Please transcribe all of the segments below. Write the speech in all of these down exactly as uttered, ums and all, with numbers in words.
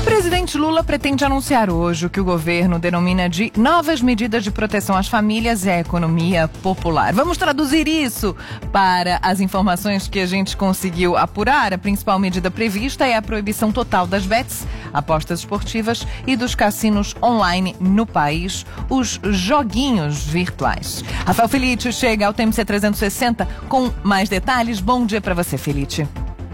presidente Lula pretende anunciar hoje o que o governo denomina de novas medidas de proteção às famílias e à economia popular. Vamos traduzir isso para as informações que a gente conseguiu apurar. A principal medida prevista é a proibição total das bets, apostas esportivas e dos cassinos online no país, os joguinhos virtuais. Rafael Felite chega ao T M C trezentos e sessenta com mais detalhes. Bom dia para você, Felite.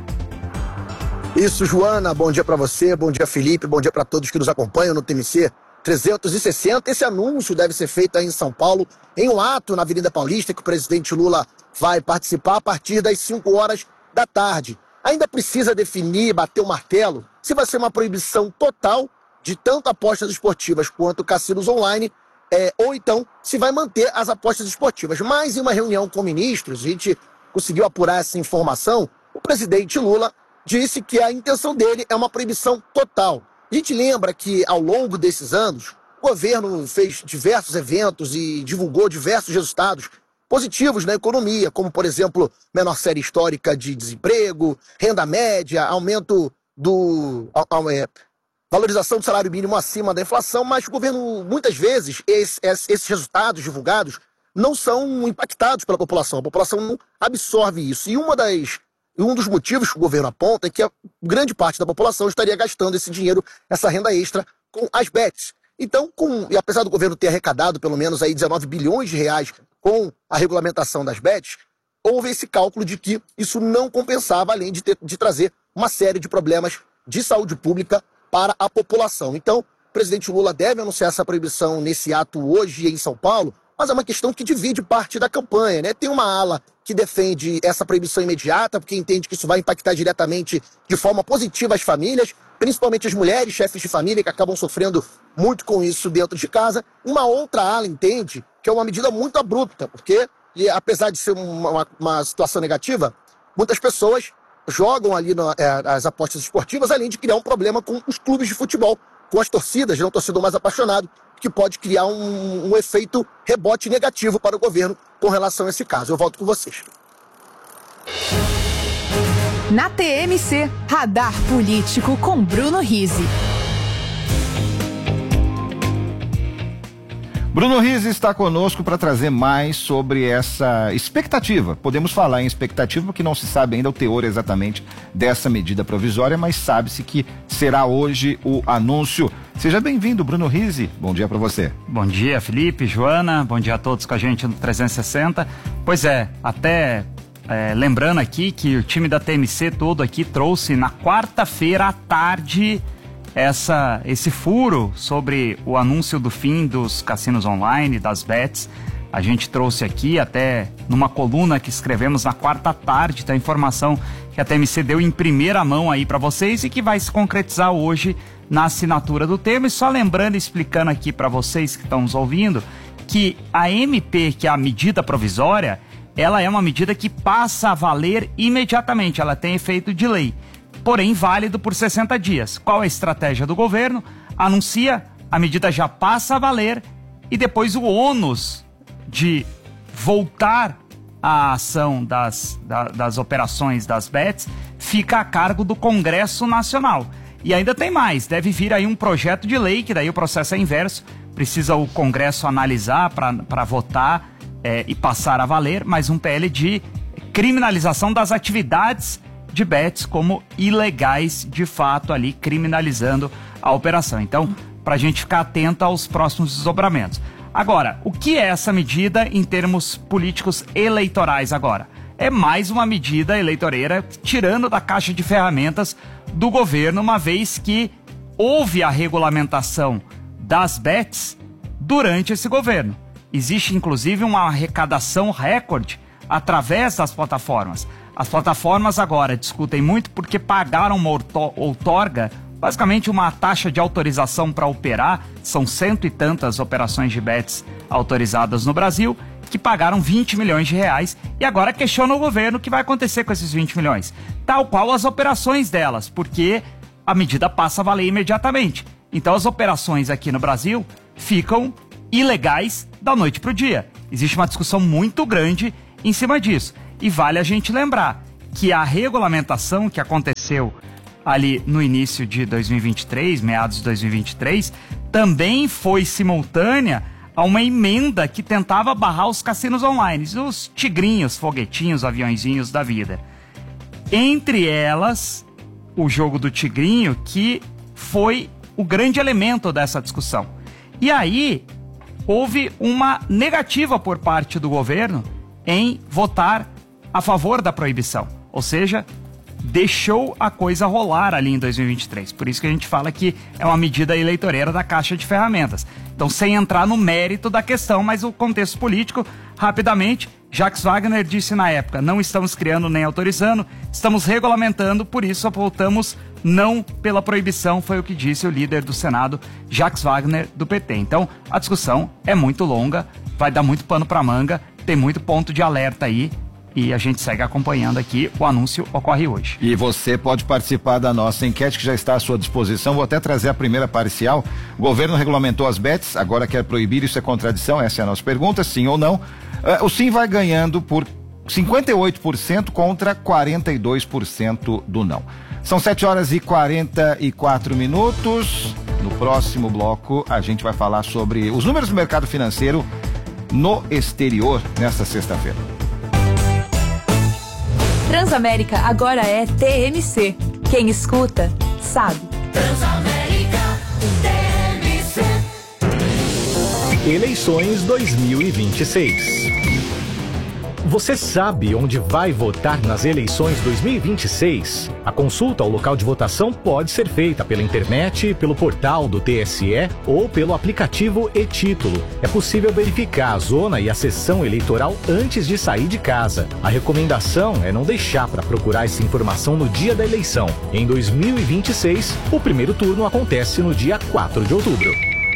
Isso, Joana, bom dia para você, bom dia, Felipe, bom dia para todos que nos acompanham no T M C trezentos e sessenta. Esse anúncio deve ser feito aí em São Paulo, em um ato na Avenida Paulista, que o presidente Lula vai participar a partir das cinco horas da tarde. Ainda precisa definir, bater o martelo, se vai ser uma proibição total de tanto apostas esportivas quanto cassinos online, é, ou então se vai manter as apostas esportivas. Mas em uma reunião com ministros, a gente conseguiu apurar essa informação, o presidente Lula disse que a intenção dele é uma proibição total. A gente lembra que, ao longo desses anos, o governo fez diversos eventos e divulgou diversos resultados positivos na economia, como, por exemplo, menor série histórica de desemprego, renda média, aumento do... É, valorização do salário mínimo acima da inflação, mas o governo, muitas vezes, esses, esses resultados divulgados não são impactados pela população. A população não absorve isso. E uma das E um dos motivos que o governo aponta é que a grande parte da população estaria gastando esse dinheiro, essa renda extra, com as bets. Então, com, e apesar do governo ter arrecadado pelo menos aí dezenove bilhões de reais com a regulamentação das bets, houve esse cálculo de que isso não compensava, além de, ter, de trazer uma série de problemas de saúde pública para a população. Então, o presidente Lula deve anunciar essa proibição nesse ato hoje em São Paulo, mas é uma questão que divide parte da campanha, né? Tem uma ala que defende essa proibição imediata, porque entende que isso vai impactar diretamente de forma positiva as famílias, principalmente as mulheres, chefes de família, que acabam sofrendo muito com isso dentro de casa. Uma outra ala entende que é uma medida muito abrupta, porque, e, apesar de ser uma, uma, uma situação negativa, muitas pessoas jogam ali no, é, as apostas esportivas, além de criar um problema com os clubes de futebol, com as torcidas, não torcedor mais apaixonado, que pode criar um, um efeito rebote negativo para o governo com relação a esse caso. Eu volto com vocês. Na T M C, Radar Político com Bruno Rizzi. Bruno Rizzi está conosco para trazer mais sobre essa expectativa. Podemos falar em expectativa porque não se sabe ainda o teor exatamente dessa medida provisória, mas sabe-se que será hoje o anúncio. Seja bem-vindo, Bruno Rizzi. Bom dia para você. Bom dia, Felipe, Joana. Bom dia a todos com a gente no trezentos e sessenta. Pois é, até é, lembrando aqui que o time da T M C todo aqui trouxe na quarta-feira à tarde essa, esse furo sobre o anúncio do fim dos cassinos online, das bets. A gente trouxe aqui até numa coluna que escrevemos na quarta tarde, tá, a informação que a T M C deu em primeira mão aí para vocês e que vai se concretizar hoje na assinatura do termo. E só lembrando e explicando aqui para vocês que estão nos ouvindo que a M P, que é a medida provisória, ela é uma medida que passa a valer imediatamente, ela tem efeito de lei, porém válido por sessenta dias. Qual é a estratégia do governo? Anuncia, a medida já passa a valer e depois o ônus de voltar à ação das, da, das operações das bets fica a cargo do Congresso Nacional. E ainda tem mais, deve vir aí um projeto de lei, que daí o processo é inverso, precisa o Congresso analisar para votar é, e passar a valer, mas um P L de criminalização das atividades de bets como ilegais, de fato, ali criminalizando a operação. Então, para a gente ficar atento aos próximos desdobramentos. Agora, o que é essa medida em termos políticos eleitorais agora? É mais uma medida eleitoreira tirando da caixa de ferramentas do governo, uma vez que houve a regulamentação das bets durante esse governo. Existe, inclusive, uma arrecadação recorde através das plataformas. As plataformas agora discutem muito porque pagaram uma outorga, basicamente uma taxa de autorização para operar, são cento e tantas operações de bets autorizadas no Brasil, que pagaram vinte milhões de reais e agora questionam o governo o que vai acontecer com esses vinte milhões. Tal qual as operações delas, porque a medida passa a valer imediatamente. Então as operações aqui no Brasil ficam ilegais da noite para o dia. Existe uma discussão muito grande em cima disso. E vale a gente lembrar que a regulamentação que aconteceu ali no início de dois mil e vinte e três, meados de dois mil e vinte e três, também foi simultânea a uma emenda que tentava barrar os cassinos online, os tigrinhos, foguetinhos, aviãozinhos da vida. Entre elas, o jogo do tigrinho, que foi o grande elemento dessa discussão. E aí, houve uma negativa por parte do governo em votar a favor da proibição. Ou seja, deixou a coisa rolar ali em dois mil e vinte e três. Por isso que a gente fala que é uma medida eleitoreira da Caixa de Ferramentas. Então, sem entrar no mérito da questão, mas o contexto político, rapidamente, Jacques Wagner disse na época: não estamos criando nem autorizando, estamos regulamentando, por isso votamos não pela proibição, foi o que disse o líder do Senado, Jacques Wagner, do P T. Então, a discussão é muito longa, vai dar muito pano para manga, tem muito ponto de alerta aí, e a gente segue acompanhando aqui. O anúncio ocorre hoje. E você pode participar da nossa enquete que já está à sua disposição. Vou até trazer a primeira parcial. O governo regulamentou as bets, agora quer proibir, isso é contradição? Essa é a nossa pergunta, sim ou não? Uh, o sim vai ganhando por cinquenta e oito por cento contra quarenta e dois por cento do não. São sete horas e quarenta e quatro minutos. No próximo bloco a gente vai falar sobre os números do mercado financeiro no exterior nesta sexta-feira. Transamérica agora é T M C. Quem escuta, sabe. Transamérica T M C. Eleições dois mil e vinte e seis. Você sabe onde vai votar nas eleições dois mil e vinte e seis? A consulta ao local de votação pode ser feita pela internet, pelo portal do T S E ou pelo aplicativo e-Título. É possível verificar a zona e a sessão eleitoral antes de sair de casa. A recomendação é não deixar para procurar essa informação no dia da eleição. Em dois mil e vinte e seis, o primeiro turno acontece no dia quatro de outubro.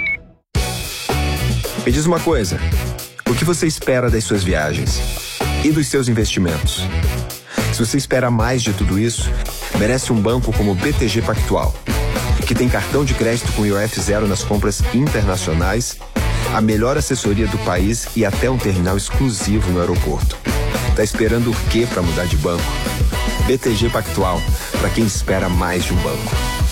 Me diz uma coisa, o que você espera das suas viagens? E dos seus investimentos? Se você espera mais de tudo isso, merece um banco como o B T G Pactual, que tem cartão de crédito com I O F zero nas compras internacionais, a melhor assessoria do país e até um terminal exclusivo no aeroporto. Tá esperando o quê para mudar de banco? B T G Pactual, para quem espera mais de um banco.